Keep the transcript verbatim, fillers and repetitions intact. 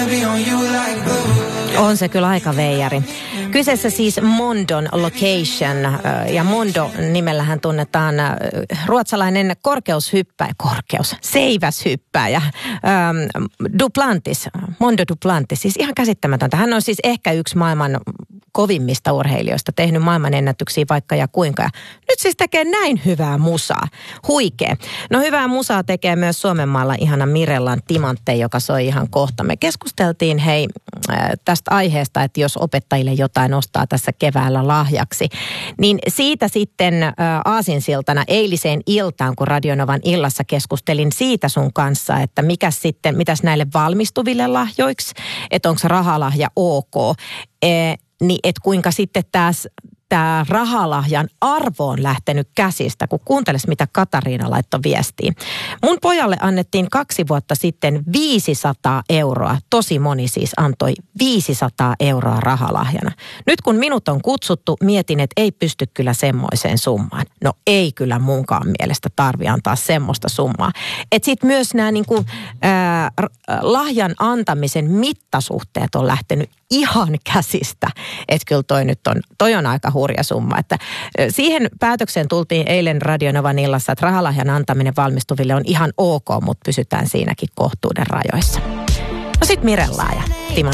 On se kyllä aika veijari. Kyseessä siis Mondon Location, ja Mondo nimellähän tunnetaan ruotsalainen korkeushyppäjä, korkeus, seiväshyppäjä, Duplantis, Mondo Duplantis, siis ihan käsittämätöntä. Hän on siis ehkä yksi maailman kovimmista urheilijoista, tehnyt maailmanennätyksiä vaikka ja kuinka. Ja nyt siis tekee näin hyvää musaa. Huikee. No hyvää musaa tekee myös Suomenmaalla ihana Mirellan Timantte, joka soi ihan kohta. Me keskusteltiin hei tästä aiheesta, että jos opettajille jotain ostaa tässä keväällä lahjaksi, niin siitä sitten aasinsiltana eiliseen iltaan, kun Radionovan illassa keskustelin siitä sun kanssa, että mikä sitten, mitäs näille valmistuville lahjoiksi, että onko rahalahja ok, e, niin että kuinka sitten tässä tämä rahalahjan arvo on lähtenyt käsistä, kun kuunteles, mitä Katariina laittoi viestiin. Mun pojalle annettiin kaksi vuotta sitten viisisataa euroa. Tosi moni siis antoi viisisataa euroa rahalahjana. Nyt kun minut on kutsuttu, mietin, että ei pysty kyllä semmoiseen summaan. No ei kyllä munkaan mielestä tarvi antaa semmoista summaa. Että sitten myös nämä niinku, ää, lahjan antamisen mittasuhteet on lähtenyt ihan käsistä. Että kyllä toi nyt on, toi on aika hurja summa. Että siihen päätökseen tultiin eilen Radionovan illassa, että rahalahjan antaminen valmistuville on ihan ok, mutta pysytään siinäkin kohtuuden rajoissa. No sit Mirellaa ja Timo